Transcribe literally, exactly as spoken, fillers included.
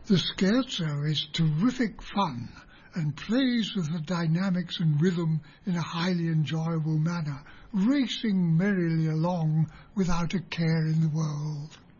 The scherzo is terrific fun and plays with the dynamics and rhythm in a highly enjoyable manner, racing merrily along without a care in the world.